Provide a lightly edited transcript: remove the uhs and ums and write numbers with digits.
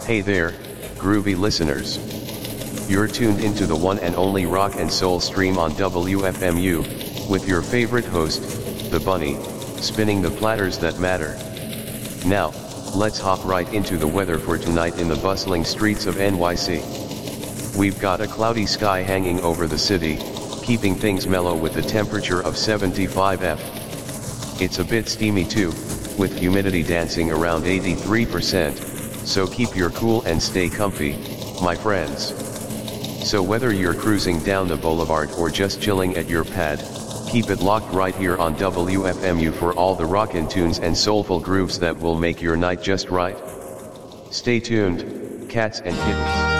Hey there, groovy listeners. You're tuned into the one and only rock and soul stream on WFMU, with your favorite host, the Bunny, spinning the platters that matter. Now, let's hop right into the weather for tonight in the bustling streets of NYC. We've got a cloudy sky hanging over the city, keeping things mellow with a temperature of 75 F. It's a bit steamy too, with humidity dancing around 83%, so keep your cool and stay comfy, my friends. So whether you're cruising down the boulevard or just chilling at your pad, keep it locked right here on WFMU for all the rockin' tunes and soulful grooves that will make your night just right. Stay tuned, cats and kittens.